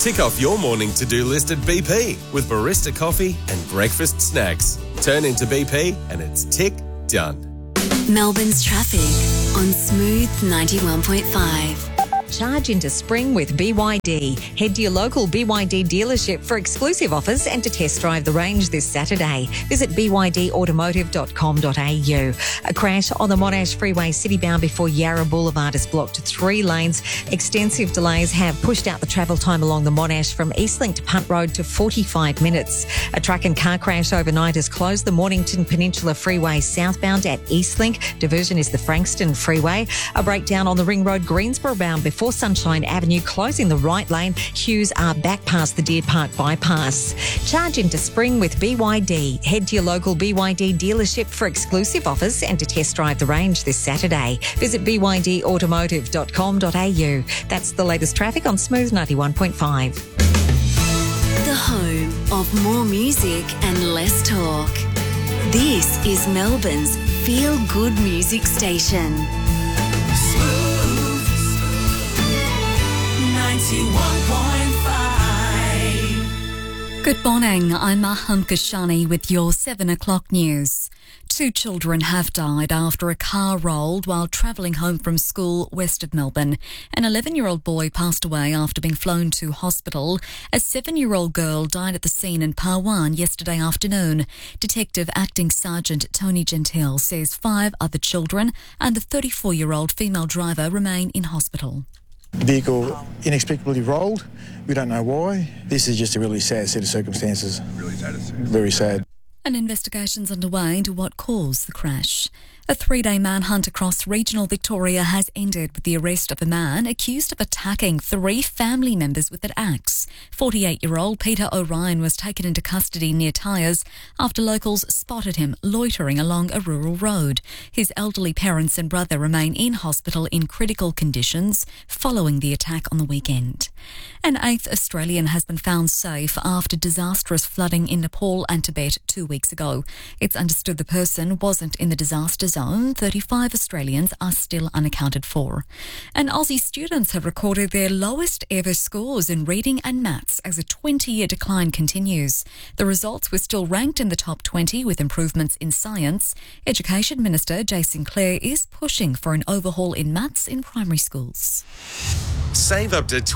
Tick off your morning to-do list at BP with barista coffee and breakfast snacks. Turn into BP and it's tick done. Melbourne's traffic on Smooth 91.5. Charge into spring with BYD. Head to your local BYD dealership for exclusive offers and to test drive the range this Saturday. Visit bydautomotive.com.au. A crash on the Monash Freeway citybound before Yarra Boulevard has blocked 3 lanes. Extensive delays have pushed out the travel time along the Monash from Eastlink to Punt Road to 45 minutes. A truck and car crash overnight has closed the Mornington Peninsula Freeway southbound at Eastlink. Diversion is the Frankston Freeway. A breakdown on the Ring Road Greensboro bound before Sunshine Avenue, closing the right lane. Queues are back past the Deer Park bypass. Charge into spring with BYD. Head to your local BYD dealership for exclusive offers and to test drive the range this Saturday. Visit bydautomotive.com.au. That's the latest traffic on Smooth 91.5. The home of more music and less talk. This is Melbourne's feel-good music station. Smooth 91.5. Good morning, I'm Maham Kashani with your 7 o'clock news. 2 children have died after a car rolled while travelling home from school west of Melbourne. An 11-year-old boy passed away after being flown to hospital. A 7-year-old girl died at the scene in Parwan yesterday afternoon. Detective Acting Sergeant Tony Gentile says 5 other children and the 34-year-old female driver remain in hospital. The vehicle inexplicably rolled. We don't know why. This is just a really sad set of circumstances. Very sad. An investigation's underway into what caused the crash. A 3-day manhunt across regional Victoria has ended with the arrest of a man accused of attacking 3 family members with an axe. 48-year-old Peter O'Ryan was taken into custody near Tyres after locals spotted him loitering along a rural road. His elderly parents and brother remain in hospital in critical conditions following the attack on the weekend. An 8th Australian has been found safe after disastrous flooding in Nepal and Tibet 2 weeks ago. It's understood the person wasn't in the disaster zone. 35 Australians are still unaccounted for. And Aussie students have recorded their lowest ever scores in reading and maths as a 20-year decline continues. The results were still ranked in the top 20 with improvements in science. Education Minister Jay Sinclair is pushing for an overhaul in maths in primary schools. Save up to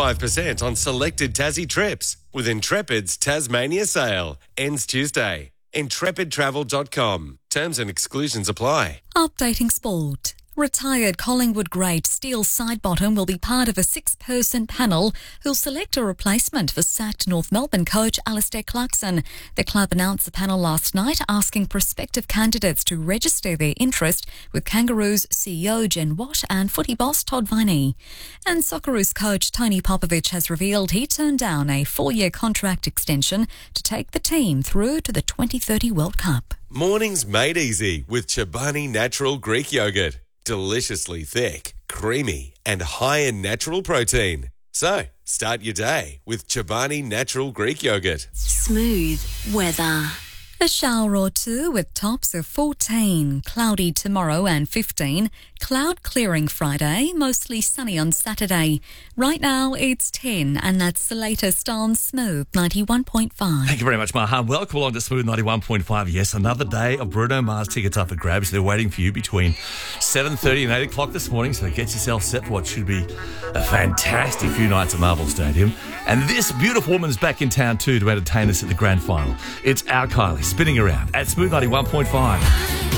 25% on selected Tassie trips with Intrepid's Tasmania sale. Ends Tuesday. IntrepidTravel.com. Terms and exclusions apply. Updating sport. Retired Collingwood great Steele Sidebottom will be part of a 6-person panel who'll select a replacement for sacked North Melbourne coach Alistair Clarkson. The club announced the panel last night asking prospective candidates to register their interest with Kangaroos CEO Jen Watt and footy boss Todd Viney. And Socceroos coach Tony Popovich has revealed he turned down a 4-year contract extension to take the team through to the 2030 World Cup. Mornings made easy with Chobani Natural Greek Yogurt. Deliciously thick, creamy, and high in natural protein. So, start your day with Chobani Natural Greek Yogurt. Smooth weather. A shower or 2 with tops of 14, cloudy tomorrow and 15, cloud clearing Friday, mostly sunny on Saturday. Right now it's 10 and that's the latest on Smooth 91.5. Thank you very much, Maha. Welcome along to Smooth 91.5. Yes, another day of Bruno Mars tickets up for grabs. They're waiting for you between 7:30 and 8 o'clock this morning, so get yourself set for what should be a fantastic few nights at Marvel Stadium. And this beautiful woman's back in town too to entertain us at the grand final. It's our Kylie spinning around at Smooth 91.5.